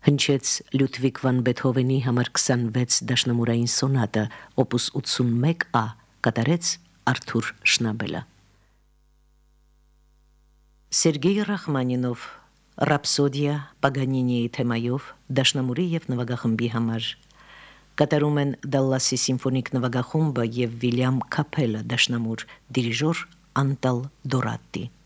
հնչեց Լյուդվիգ վան Բեթհովենի համար 26 դաշնամուրային սոնատը, օպուս 81A, կատարեց Արթուր Շնաբելը։ Սերգեյ Ռախմանինով Ռապսոդիա Պագանինիի թեմայով դաշնամուրի եւ նվագախմբի համար կատարում են Դալլասի սիմֆոնիկ նվագախումբը եւ Վիլյամ Քափելը դաշնամուր, դիրիժոր Անտալ Դորատտի։